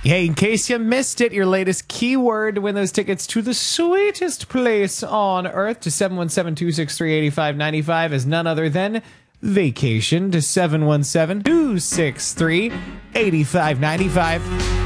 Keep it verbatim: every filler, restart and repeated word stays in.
Hey, in case you missed it, your latest keyword to win those tickets to the sweetest place on earth to seven one seven, two six three, eight five nine five is none other than vacation to seven one seven, two six three, eight five nine five.